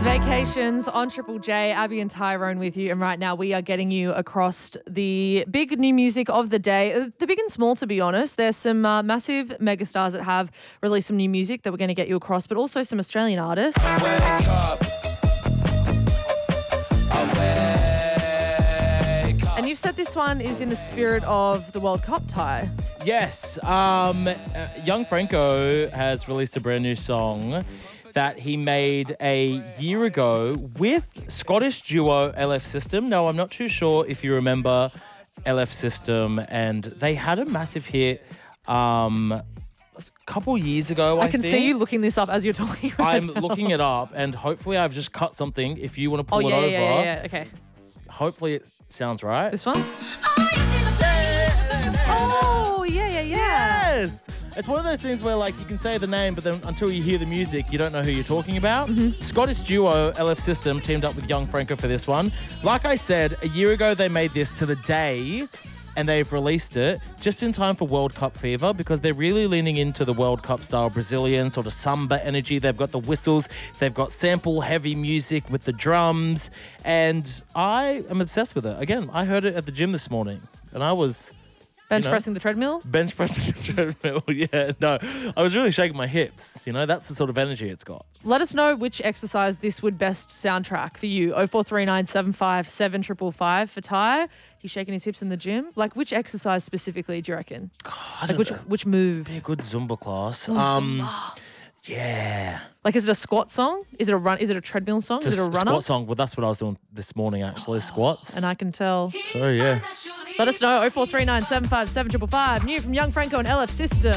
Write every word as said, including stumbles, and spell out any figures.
Vacations on Triple J. Abby and Tyrone with you. And right now we are getting you across the big new music of the day. Uh, The big and small, to be honest. There's some uh, massive megastars that have released some new music that we're going to get you across, but also some Australian artists. Wake up. I wake up. And you've said this one is in the spirit of the World Cup, Ty. Yes. Um, uh, Young Franco has released a brand new song that he made a year ago with Scottish duo L F System. Now, I'm not too sure if you remember L F System, and they had a massive hit um, a couple years ago, I, I can think. see you looking this up as you're talking right I'm now. looking it up, and hopefully I've just cut something. If you want to pull Oh, yeah, it yeah, over, yeah, yeah, yeah. Okay. hopefully it sounds right. This one? Oh, yeah, yeah, yeah. Yes! It's one of those things where, like, you can say the name, but then until you hear the music, you don't know who you're talking about. Mm-hmm. Scottish duo L F System teamed up with Young Franco for this one. Like I said, a year ago they made this to the day, and they've released it just in time for World Cup fever because they're really leaning into the World Cup style Brazilian sort of samba energy. They've got the whistles, they've got sample heavy music with the drums, and I am obsessed with it. Again, I heard it at the gym this morning, and I was... Bench You know? pressing the treadmill? Bench pressing the treadmill, yeah. No, I was really shaking my hips. You know, that's the sort of energy it's got. Let us know which exercise this would best soundtrack for you. oh four three nine seven five seven five five five for Ty. He's shaking his hips in the gym. Like, which exercise specifically do you reckon? I Like, don't which know. which move? Be a good Zumba class. Oh, um, Zumba. Yeah. Like, is it a squat song? Is it a run? Is it a treadmill song? Is it a Just runner? squat song. Well, that's what I was doing this morning, actually. Squats. And I can tell. So, yeah. Let us know. oh four three nine seven five seven five five. New from Young Franco and L F System.